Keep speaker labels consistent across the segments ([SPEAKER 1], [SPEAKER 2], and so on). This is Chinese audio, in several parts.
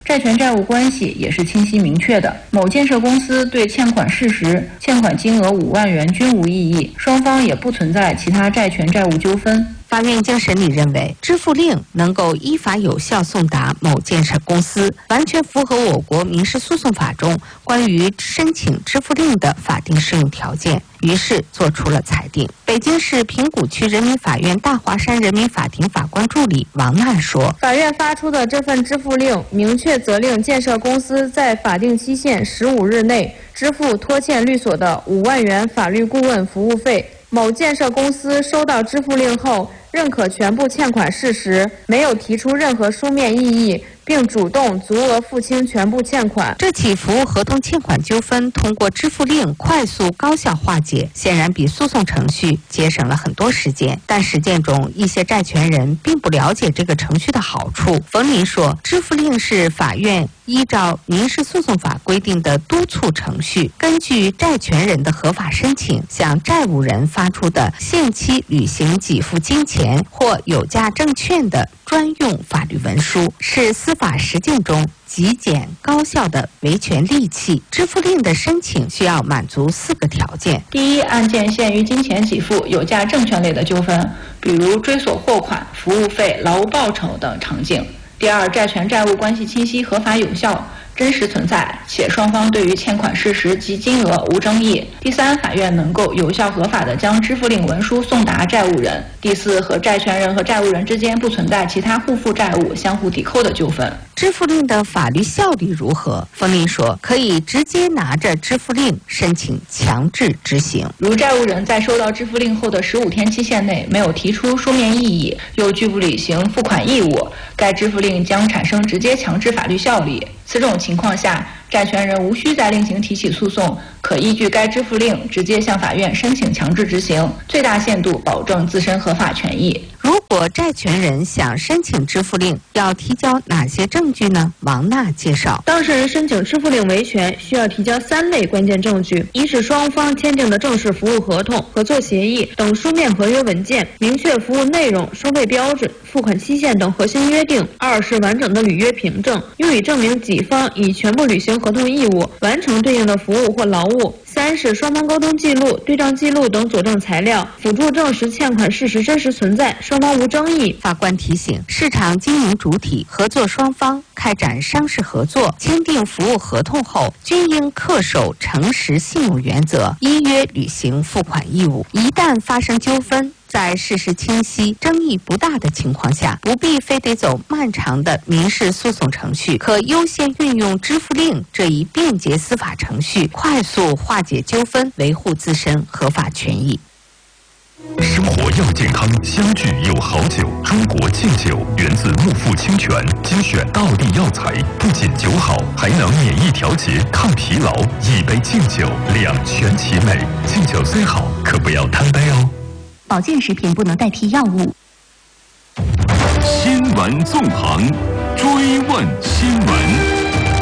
[SPEAKER 1] 债权债务关系也是清晰明确的。某建设公司对欠款事实、欠款金额5万元均无异议，双方也不存在其他债权债务纠纷。
[SPEAKER 2] 法院经审理认为，支付令能够依法有效送达某建设公司，完全符合我国民事诉讼法中关于申请支付令的法定适用条件，于是作出了裁定。北京市平谷区人民法院大华山人民法庭法官助理王娜说：“
[SPEAKER 3] 法院发出的这份支付令明确责令建设公司在法定期限15日内支付拖欠律所的5万元法律顾问服务费。某建设公司收到支付令后，认可全部欠款事实，没有提出任何书面异议，并主动足额付清全部欠款。
[SPEAKER 2] 这起服务合同欠款纠纷通过支付令快速高效化解，显然比诉讼程序节省了很多时间。但实践中，一些债权人并不了解这个程序的好处。冯林说，支付令是法院依照民事诉讼法规定的督促程序，根据债权人的合法申请，向债务人发出的限期履行给付金钱或有价证券的专用法律文书，是司法实践中极简高效的维权利器。支付令的申请需要满足4个条件：
[SPEAKER 1] 第一，案件限于金钱给付、有价证券类的纠纷，比如追索货款、服务费、劳务报酬等场景；第二，债权债务关系清晰、合法有效，真实存在，且双方对于欠款事实及金额无争议；第三，法院能够有效合法地将支付令文书送达债务人；第四，和债权人和债务人之间不存在其他互负债务、相互抵扣的纠纷。
[SPEAKER 2] 支付令的法律效力如何？冯林说，可以直接拿着支付令申请强制执行。
[SPEAKER 1] 如债务人在收到支付令后的15天期限内没有提出书面异议，又拒不履行付款义务，该支付令将产生直接强制法律效力。此种情况下，债权人无需再另行提起诉讼，可依据该支付令直接向法院申请强制执行，最大限度保证自身合法权益。
[SPEAKER 2] 如果债权人想申请支付令，要提交哪些证据呢？王娜介绍，
[SPEAKER 3] 当事人申请支付令维权需要提交3类关键证据：一是双方签订的正式服务合同、合作协议等书面合约文件，明确服务内容、收费标准、付款期限等核心约定；二是完整的履约凭证，用以证明己方已全部履行合同义务，完成对应的服务或劳务；三是双方沟通记录、对账记录等佐证材料，辅助证实欠款事实真实存在，双方无争议。
[SPEAKER 2] 法官提醒，市场经营主体、合作双方开展商事合作、签订服务合同后，均应恪守诚实信用原则，依约履行付款义务。一旦发生纠纷，在事实清晰、争议不大的情况下，不必非得走漫长的民事诉讼程序，可优先运用支付令这一便捷司法程序，快速化解纠纷，维护自身合法权益。
[SPEAKER 4] 生活要健康，相聚有好酒。中国敬酒源自木富清泉，精选道地药材，不仅酒好，还能免疫调节、抗疲劳。一杯敬酒，两全其美。敬酒虽好，可不要贪杯哦。
[SPEAKER 5] 保健食品不能代替药物。
[SPEAKER 4] 新闻纵横，追问新闻。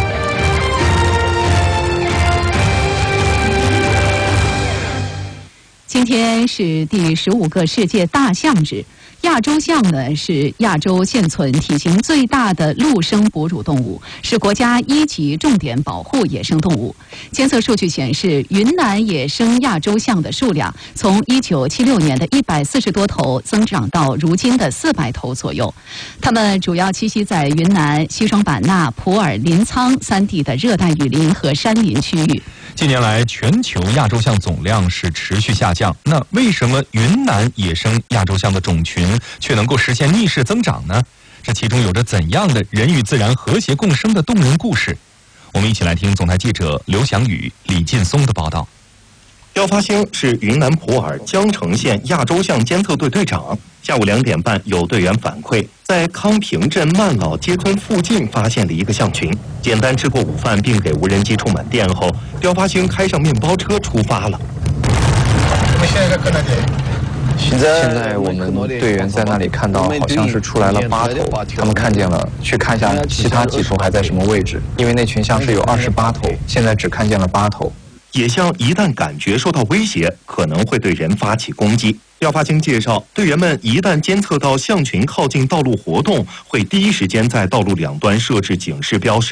[SPEAKER 5] 今天是第15个世界大象日。亚洲象呢是亚洲现存体型最大的陆生哺乳动物，是国家1级重点保护野生动物。监测数据显示，云南野生亚洲象的数量从1976年的140多头增长到如今的400头左右。它们主要栖息在云南、西双版纳、普洱、临沧3地的热带雨林和山林区域。
[SPEAKER 6] 近年来，全球亚洲象总量是持续下降。那为什么云南野生亚洲象的种群却能够实现逆势增长呢？这其中有着怎样的人与自然和谐共生的动人故事？我们一起来听总台记者刘翔宇、李劲松的报道。
[SPEAKER 7] 刁发兴是云南普洱江城县亚洲象监测队队长。下午2点半，有队员反馈，在康平镇曼老街村附近发现了一个象群。简单吃过午饭，并给无人机充满电后，刁发兴开上面包车出发了。
[SPEAKER 8] 我们现在搁哪里？
[SPEAKER 9] 现在我们队员在那里看到，好像是出来了8头，他们看见了，去看一下其他几头还在什么位置，因为那群象是有28头，现在只看见了8头。
[SPEAKER 7] 野象一旦感觉受到威胁，可能会对人发起攻击。廖发兴介绍，队员们一旦监测到象群靠近道路活动，会第一时间在道路两端设置警示标识。